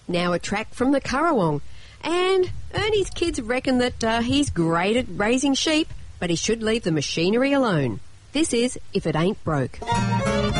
now a track from the Currawong. And Ernie's kids reckon that he's great at raising sheep, but he should leave the machinery alone. This is If It Ain't Broke.